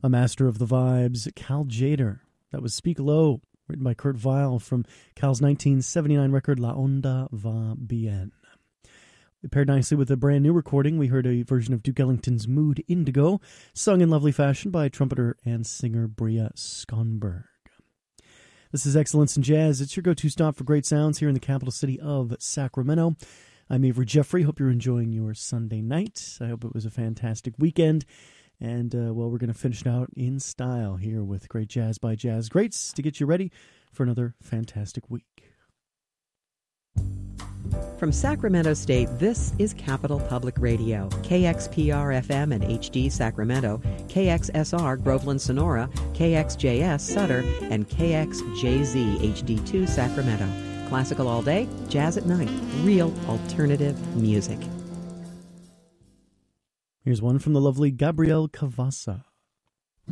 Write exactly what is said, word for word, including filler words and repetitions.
A master of the vibes, Cal Tjader. That was Speak Low, written by Kurt Weill from Cal's nineteen seventy-nine record La Onda Va Bien. It paired nicely with a brand new recording. We heard a version of Duke Ellington's Mood Indigo, sung in lovely fashion by trumpeter and singer Bria Skonberg. This is Excellence in Jazz. It's your go-to stop for great sounds here in the capital city of Sacramento. I'm Avery Jeffrey. Hope you're enjoying your Sunday night. I hope it was a fantastic weekend. And, uh, well, we're going to finish it out in style here with great jazz by Jazz Greats to get you ready for another fantastic week. From Sacramento State, this is Capital Public Radio, K X P R F M and H D Sacramento, K X S R Groveland Sonora, K X J S Sutter, and K X J Z H D two Sacramento. Classical all day, jazz at night, real alternative music. Here's one from the lovely Gabrielle Cavassa.